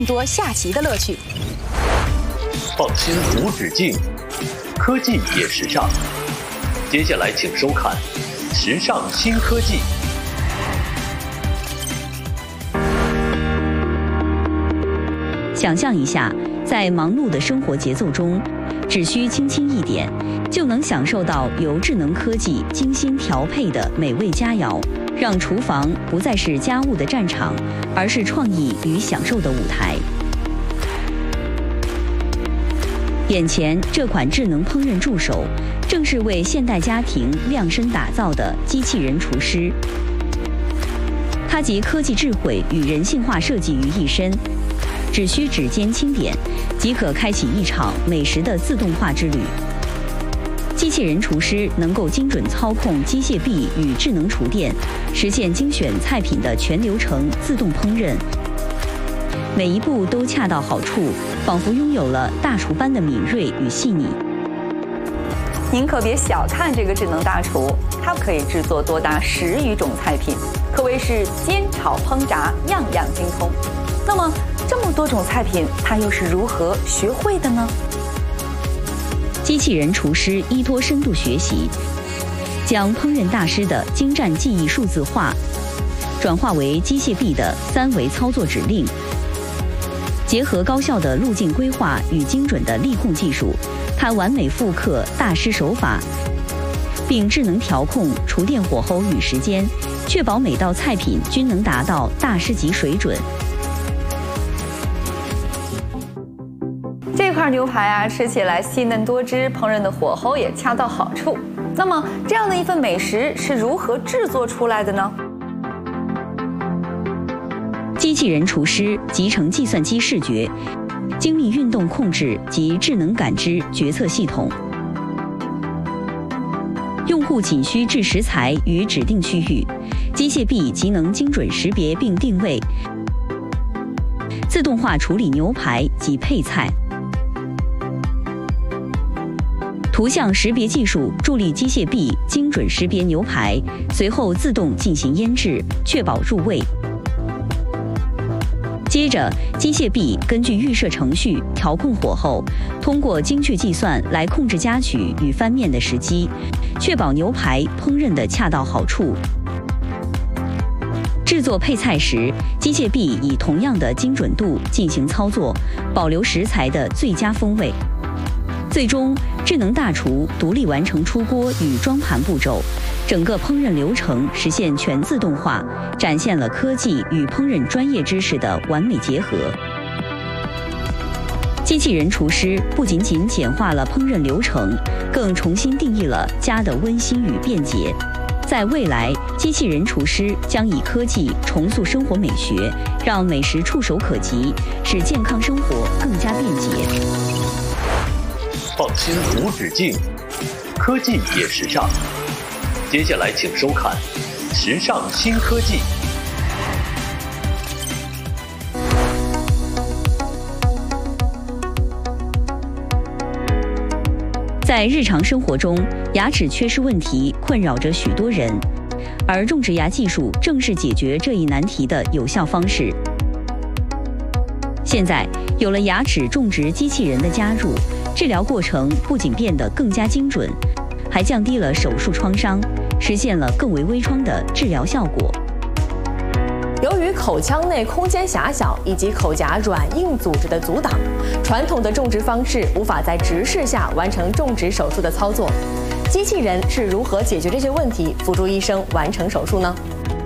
多下棋的乐趣。 创新无止境，科技也时尚。接下来请收看《时尚新科技》。 想象一下，在忙碌的生活节奏中，只需轻轻一点，就能享受到由智能科技精心调配的美味佳肴，让厨房不再是家务的战场，而是创意与享受的舞台。眼前这款智能烹饪助手，正是为现代家庭量身打造的机器人厨师。它集科技智慧与人性化设计于一身，只需指尖轻点，即可开启一场美食的自动化之旅。机器人厨师能够精准操控机械臂与智能厨电，实现精选菜品的全流程自动烹饪。每一步都恰到好处，仿佛拥有了大厨般的敏锐与细腻。 您可别小看这个智能大厨，它可以制作多达10余种菜品，可谓是煎炒烹炸样样精通。那么这么多种菜品，它又是如何学会的呢？ 机器人厨师依托深度学习，将烹饪大师的精湛技艺数字化，转化为机械臂的3维操作指令。结合高效的路径规划与精准的力控技术，它完美复刻大师手法，并智能调控厨电火候与时间，确保每道菜品均能达到大师级水准。 这块牛排啊，吃起来细嫩多汁，烹饪的火候也恰到好处。那么，这样的一份美食是如何制作出来的呢？ 机器人厨师集成计算机视觉、精密运动控制及智能感知决策系统。用户仅需置食材于指定区域，机械臂即能精准识别并定位，自动化处理牛排及配菜。图像识别技术助力机械臂精准识别牛排，随后自动进行腌制，确保入味。接着，机械臂根据预设程序调控火候，通过精确计算来控制夹取与翻面的时机，确保牛排烹饪的恰到好处。制作配菜时，机械臂以同样的精准度进行操作，保留食材的最佳风味。最终，智能大厨独立完成出锅与装盘步骤，整个烹饪流程实现全自动化，展现了科技与烹饪专业知识的完美结合。机器人厨师不仅仅简化了烹饪流程，更重新定义了家的温馨与便捷。在未来，机器人厨师将以科技重塑生活美学，让美食触手可及，使健康生活更加便捷。 创新无止境，科技也时尚。接下来请收看《时尚新科技》。 在日常生活中，牙齿缺失问题困扰着许多人，而种植牙技术正是解决这一难题的有效方式。现在有了牙齿种植机器人的加入，治疗过程不仅变得更加精准，还降低了手术创伤，实现了更为微创的治疗效果。 由于口腔内空间狭小以及口夹软硬组织的阻挡，传统的种植方式无法在直视下完成种植手术的操作。机器人是如何解决这些问题，辅助医生完成手术呢？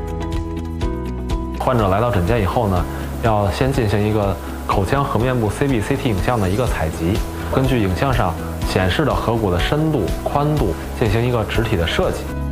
患者来到诊间以后呢，要先进行一个口腔颌面部 CBCT 影像的一个采集，根据影像上显示的颌骨的深度、宽度进行一个植体的设计。